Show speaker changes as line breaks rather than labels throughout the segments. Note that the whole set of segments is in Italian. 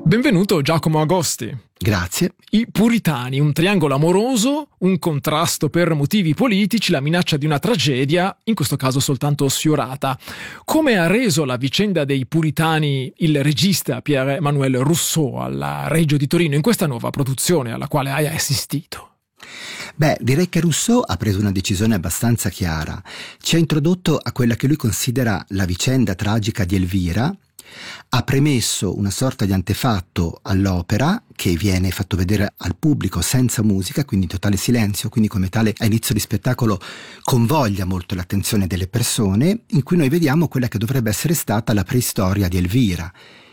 Benvenuto Giacomo Agosti.
Grazie.
I puritani, un triangolo amoroso, un contrasto per motivi politici, la minaccia di una tragedia, in questo caso soltanto sfiorata. Come ha reso la vicenda dei puritani il regista Pierre-Emmanuel Rousseau alla Regio di Torino in questa nuova produzione alla quale hai assistito?
Beh, direi che Rousseau ha preso una decisione abbastanza chiara. Ci ha introdotto a quella che lui considera la vicenda tragica di Elvira, ha premesso una sorta di antefatto all'opera che viene fatto vedere al pubblico senza musica, quindi in totale silenzio, quindi come tale a inizio di spettacolo convoglia molto l'attenzione delle persone, in cui noi vediamo quella che dovrebbe essere stata la preistoria di Elvira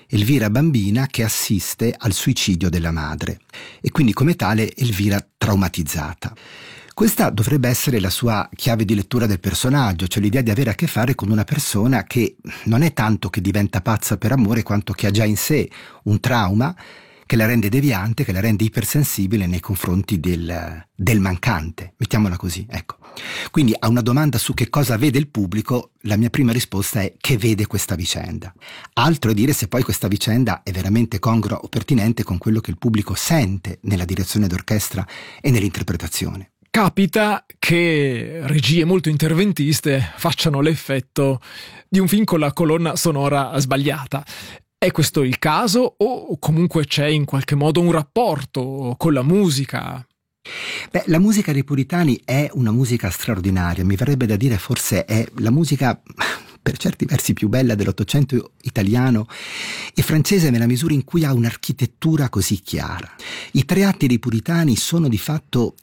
bambina che assiste al suicidio della madre e quindi come tale Elvira traumatizzata. Questa dovrebbe essere la sua chiave di lettura del personaggio, cioè l'idea di avere a che fare con una persona che non è tanto che diventa pazza per amore quanto che ha già in sé un trauma che la rende deviante, che la rende ipersensibile nei confronti del mancante, mettiamola così, ecco. Quindi a una domanda su che cosa vede il pubblico, la mia prima risposta è che vede questa vicenda. Altro è dire se poi questa vicenda è veramente congrua o pertinente con quello che il pubblico sente nella direzione d'orchestra e nell'interpretazione.
Capita che regie molto interventiste facciano l'effetto di un film con la colonna sonora sbagliata. È questo il caso o comunque c'è in qualche modo un rapporto con la musica?
Beh, la musica dei puritani è una musica straordinaria, mi verrebbe da dire forse è la musica per certi versi più bella dell'Ottocento italiano e francese nella misura in cui ha un'architettura così chiara. I tre atti dei puritani sono di fatto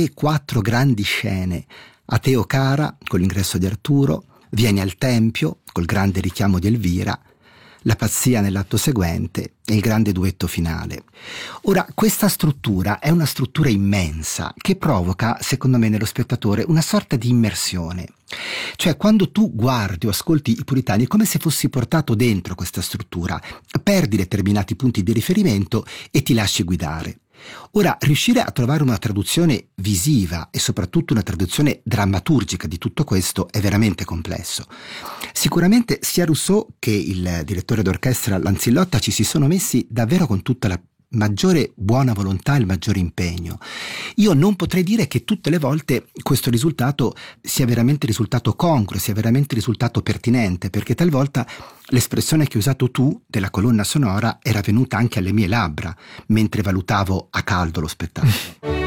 3-4 grandi scene. A Teo Cara, con l'ingresso di Arturo, Vieni al Tempio, col grande richiamo di Elvira, La pazzia nell'atto seguente e il grande duetto finale. Ora, questa struttura è una struttura immensa che provoca, secondo me, nello spettatore una sorta di immersione. Cioè, quando tu guardi o ascolti i puritani è come se fossi portato dentro questa struttura, perdi determinati punti di riferimento e ti lasci guidare. Ora, riuscire a trovare una traduzione visiva e soprattutto una traduzione drammaturgica di tutto questo è veramente complesso. Sicuramente sia Rousseau che il direttore d'orchestra Lanzillotta ci si sono messi davvero con tutta la maggiore buona volontà e il maggiore impegno. Io non potrei dire che tutte le volte questo risultato sia veramente risultato congruo, sia veramente risultato pertinente, perché talvolta l'espressione che hai usato tu della colonna sonora era venuta anche alle mie labbra mentre valutavo a caldo lo spettacolo.